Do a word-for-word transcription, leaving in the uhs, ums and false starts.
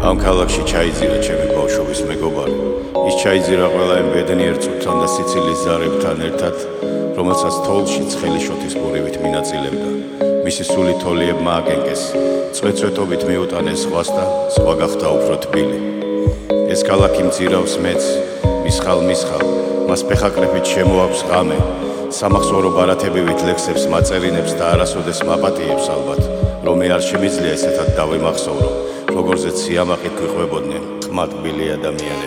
ამ ქალაქში ჩაიძირა ჩემი ბავშვობის მეგობარი. ის ჩაიძირა ყველა იმ ბედნიერ წუთთან და სიცილის ზარებთან ერთად, რომელსაც თოვლში ცხელი შოთის ბურივით მინაწილებდა. მისი სული თოლიებმა აკენკეს, წვეწვეტობით მიუტანეს ზღვას და ზღვა გახდა უფრო თბილი. ეს ქალაქი მძირავს მეც, მისხალ მისხალ, მას ფეხაკრეფით შემოაქვს ღამე, სამახსოვრო ბარათებივით ლექსებს მაწერინებს და არასოდეს მაპატიებს ალბათ, რომ მე არ შემიძლია ესეთად დავემახსოვრო, როგორზეც სიამაყით გვიყვებოდნენ ხმატბილი ადამიანები.